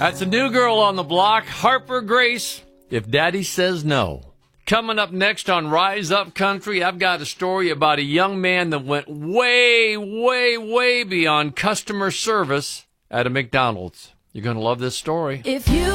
That's a new girl on the block, Harper Grace, If Daddy Says No. Coming up next on Rise Up Country, I've got a story about a young man that went way, way, way beyond customer service at a McDonald's. You're going to love this story. If you